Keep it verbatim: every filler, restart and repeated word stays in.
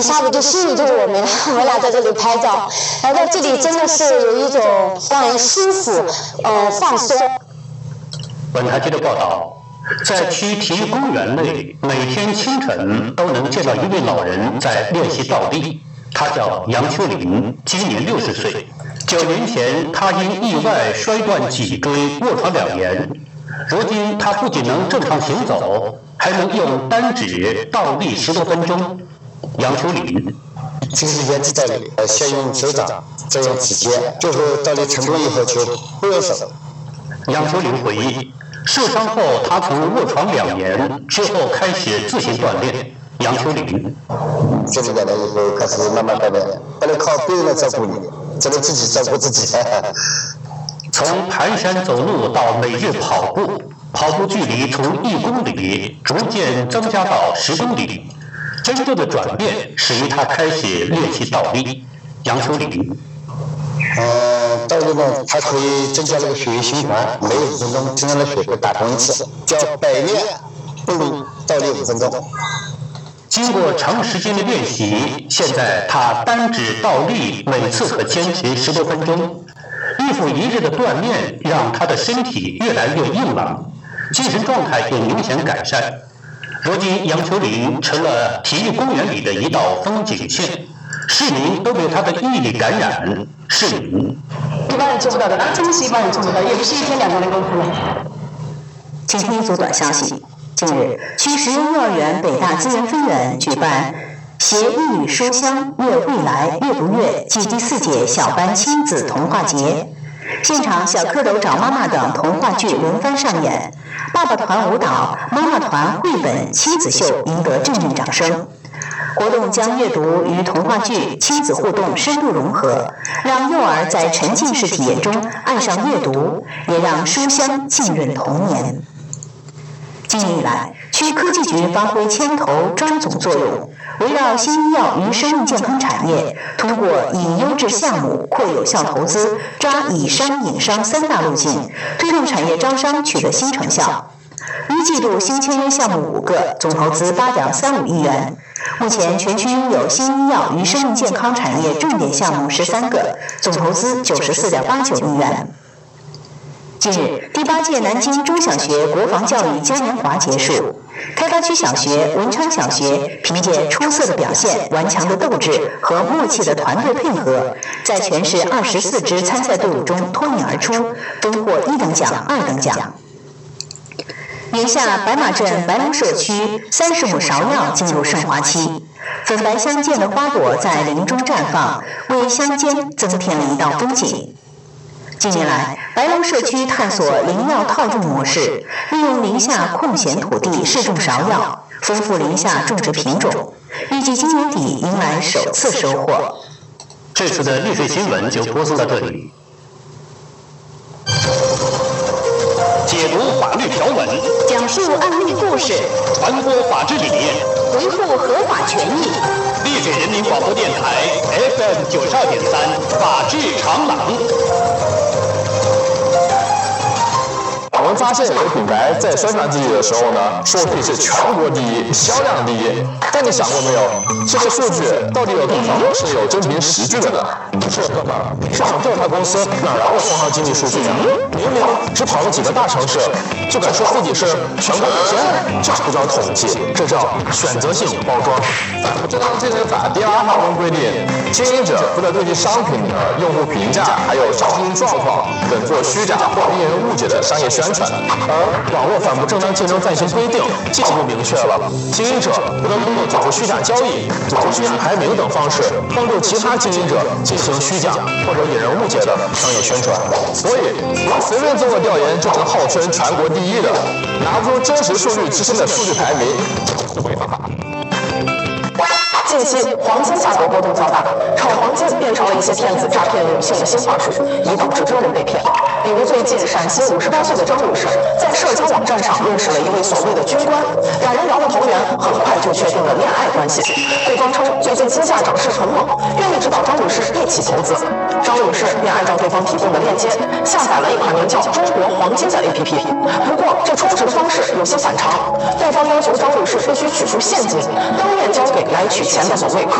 一下子就吸引住我们，我们俩在这里拍照，来到这里真的是有一种让人舒服、呃放松。 本台记者报道，在区体育公园内，每天清晨都能见到一位老人在练习倒立。他叫杨秋林，今年六十岁。九年前，他因意外摔断脊椎，卧床两年。如今，他不仅能正常行走，还能用单指倒立十多分钟。杨秋林， 这是原地倒立，呃，先用手掌，再用指尖，最后倒立成功以后就不用手。 杨秋林回忆，受伤后他曾卧床两年，之后开始自行锻炼。杨秋林， 自己锻炼以后开始慢慢锻炼，不能靠别人来照顾你，只能自己照顾自己。 从蹒跚走路到每日跑步，跑步距离从一公里逐渐增加到十公里。真正的转变始于他开始练习倒立。杨秋林， 呃，倒立呢，它可以增加那个血液循环，每五分钟增加了血会打通一次，叫百练不如倒立五分钟。 经过长时间的练习，现在他单指倒立每次可坚持十多分钟。日复一日的锻炼让他的身体越来越硬朗，精神状态也明显改善。如今，杨秋林成了体育公园里的一道风景线，市民都被他的毅力感染。市民， 一般人做不到的，真的是一般人做不到，也不是一天两个人功夫了。 请听一组短消息。近日，区实验幼儿园北大资源分园举办携一语书香阅未来阅读月暨第四届小班亲子童话节。现场小蝌蚪找妈妈等童话剧轮番上演，爸爸团舞蹈、妈妈团绘本亲子秀赢得阵阵掌声。活动将阅读与童话剧、亲子互动深度融合，让幼儿在沉浸式体验中爱上阅读，也让书香浸润童年。近年以来，区科技局发挥牵头专总作用，围绕新医药与生命健康产业，通过以优质项目扩有效投资，抓以商引商三大路径，推动产业招商取得新成效。一季度新签约项目五个，总投资八点三五亿元。目前全区拥有新医药与生命健康产业重点项目十三个，总投资九十四点八九亿元。近日，第八届南京中小学国防教育嘉年华结束。开发区小学、文昌小学凭借出色的表现、顽强的斗志和默契的团队配合，在全市二十四支参赛队伍中脱颖而出，分获一等奖、二等奖。眼下，白马镇白龙社区三十亩芍药进入盛华期，粉白相间的花朵在林中绽放，为乡间增添了一道风景。近年来，白龙社区探索林药套种模式，利用林下空闲土地试种芍药，丰富林下种植品种，预计今年底迎来首次收获。 这次的绿水新闻就播送到这里。解读法律条文， 讲述案例故事， 传播法治理念， 维护合法权益。 丽水人民广播电台 F M 九十二点三，法治长廊。 我们发现有的品牌在宣传自己的时候呢，说自己是全国第一，销量第一。但你想过没有，这个数据到底有多少是有真凭实据的呢？是哥们儿，市场调查公司哪来的同行经济数据啊？明明只跑了几个大城市，就敢说自己是全国领先，这不叫统计，这叫选择性包装。不知道这个法第二号中规定，经营者不得对其商品的用户评价还有商品状况等做虚假或令人误解的商业宣传。而网络反不正当竞争暂行规定进一步明确了，经营者不得通过做出虚假交易、组织虚假排名等方式，帮助其他经营者进行虚假或者引人误解的商业宣传。所以，不要随便做个调研就能号称全国第一的，拿不出真实数据支撑的数据排名，是违法。 近期黄金价格波动较大，炒黄金变成了一些骗子诈骗女性的新话术，以导致多人被骗。比如最近陕西五十八岁的张女士在社交网站上认识了一位所谓的军官，两人聊得投缘，很快就确定了恋爱关系。对方称最近金价涨势很猛，愿意指导张女士一起投资。张女士便按照对方提供的链接下载了一款名叫中国黄金的 A P P。不过这充值的方式有些反常，对方要求张女士必须取出现金，当面交给来取钱的某位客